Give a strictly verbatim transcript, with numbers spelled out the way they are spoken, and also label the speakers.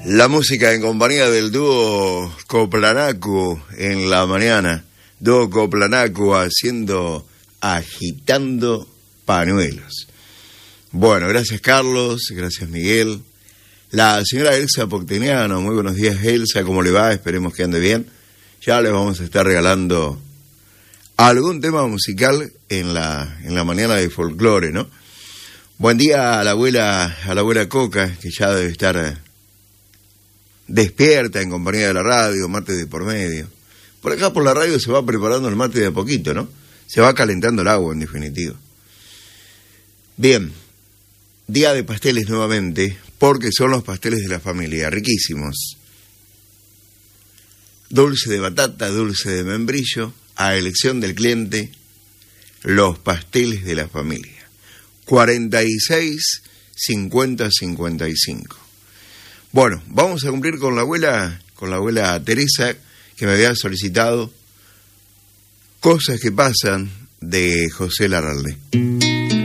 Speaker 1: La música en compañía del dúo Coplanacu en la mañana. Dúo Coplanacu haciendo, agitando pañuelos. Bueno, gracias Carlos, gracias Miguel. La señora Elsa Pocteniano, muy buenos días Elsa, ¿cómo le va? Esperemos que ande bien. Ya les vamos a estar regalando algún tema musical en la, en la mañana de folclore, ¿no? Buen día a la abuela, a la abuela Coca, que ya debe estar despierta en compañía de la radio, mate de por medio. Por acá por la radio se va preparando el mate de a poquito, ¿no? Se va calentando el agua, en definitiva. Bien, día de pasteles nuevamente, porque son los pasteles de la familia, riquísimos. Dulce de batata, dulce de membrillo, a elección del cliente, los pasteles de la familia. cuarenta y seis, cincuenta, cincuenta y cinco. Bueno, vamos a cumplir con la abuela, con la abuela Teresa, que me había solicitado Cosas que pasan de José Larralde.